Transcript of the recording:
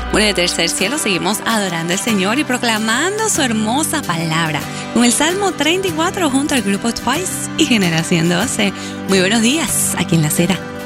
Bueno, de Tercer Cielo seguimos adorando al Señor y proclamando su hermosa palabra con el Salmo 34 junto al grupo Twice y Generación 12. Muy buenos días aquí en La Cera.